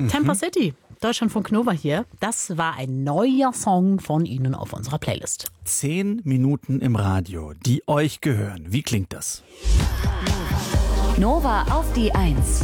Temper City, Deutschlandfunk Nova hier. Das war ein neuer Song von Ihnen auf unserer Playlist. 10 Minuten im Radio, die euch gehören. Wie klingt das? Nova auf die 1.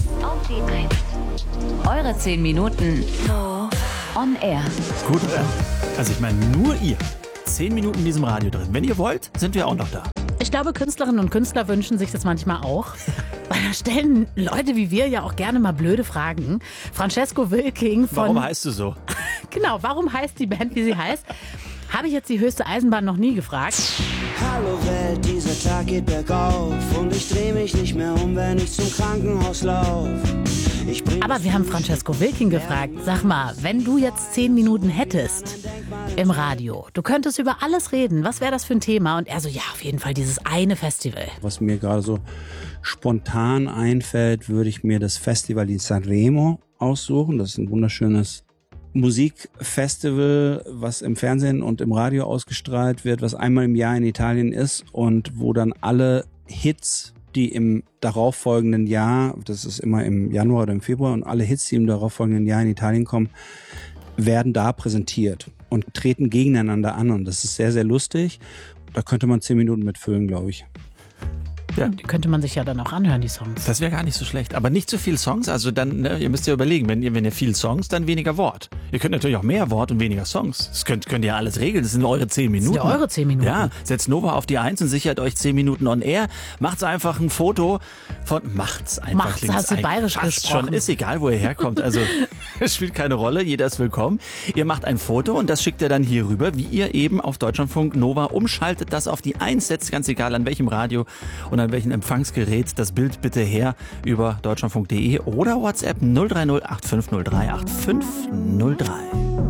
Eure 10 Minuten on air. Gut, oder? Also ich meine, nur ihr. 10 Minuten in diesem Radio drin. Wenn ihr wollt, sind wir auch noch da. Ich glaube, Künstlerinnen und Künstler wünschen sich das manchmal auch. Weil da stellen Leute wie wir ja auch gerne mal blöde Fragen. Francesco Wilking von... Warum heißt du so? Genau, warum heißt die Band, wie sie heißt? Habe ich jetzt die höchste Eisenbahn noch nie gefragt. Hallo Welt, dieser Tag geht bergauf und ich dreh mich nicht mehr um, wenn ich zum Krankenhaus laufe. Aber wir haben Francesco Wilking gefragt, sag mal, wenn du jetzt 10 Minuten hättest im Radio, du könntest über alles reden, was wäre das für ein Thema? Und er so, ja, auf jeden Fall dieses eine Festival. Was mir gerade so spontan einfällt, würde ich mir das Festival di Sanremo aussuchen. Das ist ein wunderschönes Musikfestival, was im Fernsehen und im Radio ausgestrahlt wird, was einmal im Jahr in Italien ist und wo dann alle Hits, die im darauffolgenden Jahr, das ist immer im Januar oder im Februar, und alle Hits, die im darauffolgenden Jahr in Italien kommen, werden da präsentiert und treten gegeneinander an. Und das ist sehr, sehr lustig. Da könnte man 10 Minuten mitfüllen, glaube ich. Ja. Die könnte man sich ja dann auch anhören, die Songs. Das wäre gar nicht so schlecht. Aber nicht zu viel Songs. Also dann, ihr müsst ja überlegen, wenn ihr viel Songs, dann weniger Wort. Ihr könnt natürlich auch mehr Wort und weniger Songs. Das könnt ihr ja alles regeln. Das sind eure 10 Minuten. Das sind ja eure 10 Minuten. Ja, setzt Nova auf die 1 und sichert euch 10 Minuten on air. Macht's einfach ein Foto von... Macht's einfach. Macht's, hast du bayerisch gesprochen. Schon, ist egal, wo ihr herkommt. Also es spielt keine Rolle, jeder ist willkommen. Ihr macht ein Foto und das schickt ihr dann hier rüber, wie ihr eben auf Deutschlandfunk Nova umschaltet, das auf die 1 setzt, ganz egal an welchem Radio und an welchem Empfangsgerät. Das Bild bitte her über deutschlandfunk.de oder WhatsApp 030 8503 8503.